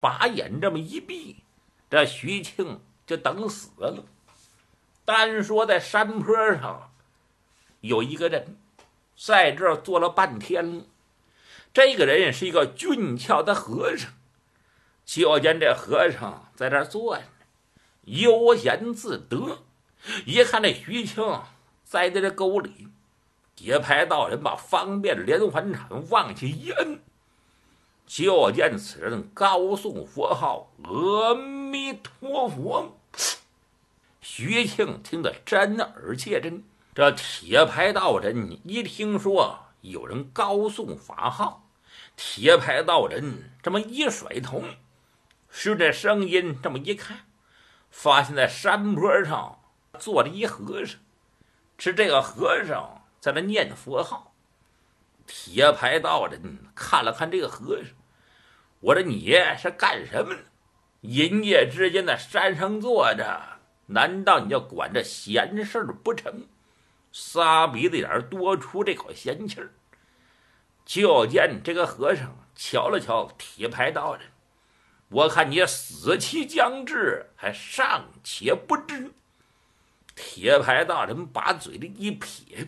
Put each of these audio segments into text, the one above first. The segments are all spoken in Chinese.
把眼这么一闭，这徐庆就等死了。单说在山坡上有一个人在这儿坐了半天了，这个人是一个俊俏的和尚。就见这和尚在这儿坐着，悠闲自得。一看这徐庆栽在这沟里，铁牌道人把方便连环铲往下一摁，就见此人高诵佛号阿弥陀佛。徐庆听得真耳切真。这铁牌道人一听说有人高诵法号，铁牌道人这么一甩头，顺着声音这么一看，发现在山坡上坐着一和尚，是这个和尚在那念佛号。铁牌道人看了看这个和尚，我说你是干什么呢？阴夜之间在山上坐着，难道你要管这闲事不成？撒鼻子眼多出这口闲气儿。就见这个和尚瞧了瞧铁牌道人，我看你死期将至，还尚且不知。铁牌道人把嘴里一撇，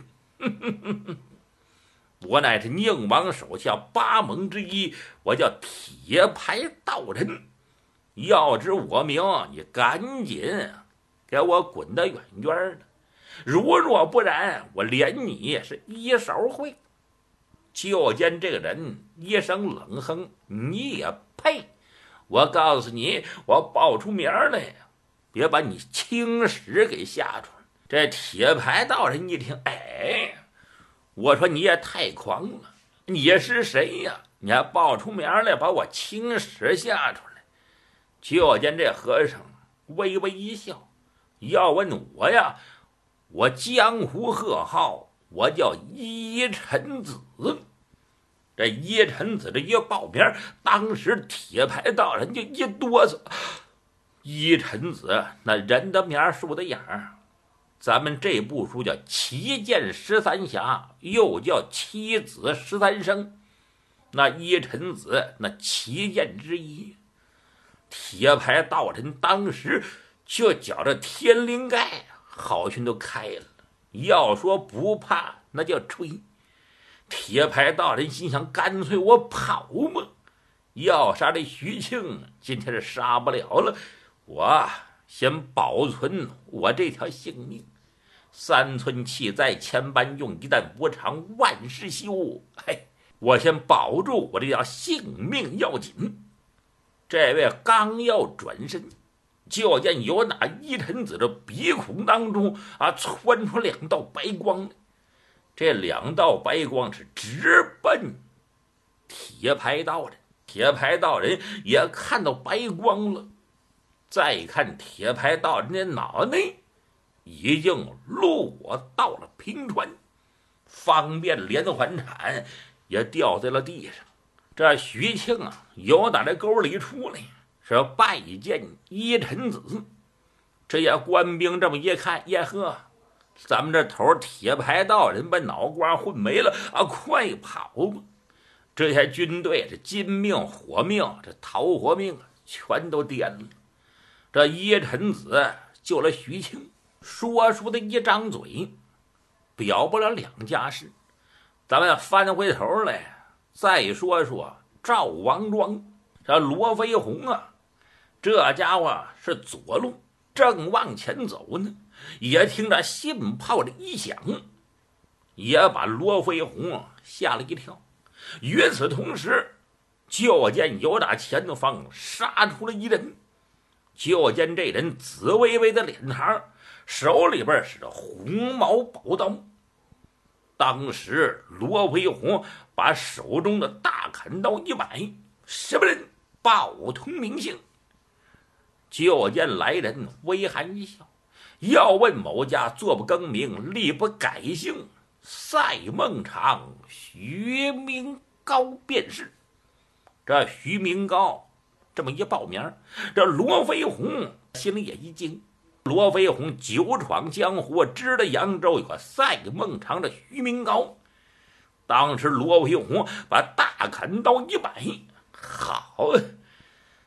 我乃是宁王手下八盟之一，我叫铁牌道人。要知我名，你赶紧给我滚得远远的，如若不然，我连你是一勺烩。就见这个人一声冷哼，你也配？我告诉你，我报出名来，别把你青史给吓出来。这铁牌道人一听，我说你也太狂了，你是谁呀？你还报出名来，把我青史吓出来？就见这和尚微微一笑，要问我呀，我江湖贺号，我叫依臣子。这依臣子这一报名，当时铁牌道人就一哆嗦。依臣子那人的面树的样，咱们这部书叫七剑13侠，又叫七子13生，那依臣子那七剑之一。铁牌道人当时就觉着天灵盖好像都开了，要说不怕那叫吹。铁牌道人心想，干脆我跑吧，要杀这徐庆今天是杀不了了，我先保存我这条性命。3寸气在千般用，一旦不长万事休。我先保住我这条性命要紧。这位刚要转身，就见有那依臣子的鼻孔当中窜出2道白光。这2道白光是直奔铁牌道人。铁牌道人也看到白光了，再看铁牌道人的脑袋已经落到了平川，方便连环铲也掉在了地上。这徐庆由打这沟里出来，是拜见依臣子。这些官兵这么一看，耶呵，咱们这头铁牌道人把脑瓜混没了快跑吧！这些军队这金命火命这桃活命全都颠了。这依臣子救了徐庆，说的一张嘴表不了2家事。咱们翻回头来再说说赵王庄。这罗飞鸿这家伙是左路正往前走呢，也听着信炮的一响，也把罗飞鸿吓了一跳。与此同时，就见有打前方杀出了一人，就见这人紫微微的脸庞，手里边是红毛宝刀。当时罗飞鸿把手中的大砍刀一摆，什么人？报通名姓。就见来人微含一笑，要问某家坐不更名，立不改姓，赛孟尝徐明高便是。这徐明高这么一报名，这罗飞鸿心里也一惊。罗飞鸿久闯江湖，知道扬州有个赛孟尝的徐明高。当时罗飞鸿把大砍刀一摆，好，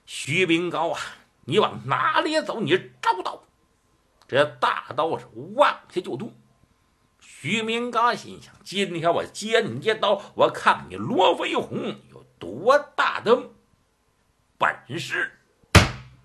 徐秉高啊，你往哪里走？你找道。这大刀是往下就剁。徐明刚心想：今天我接你这刀，我看你罗飞鸿有多大的本事。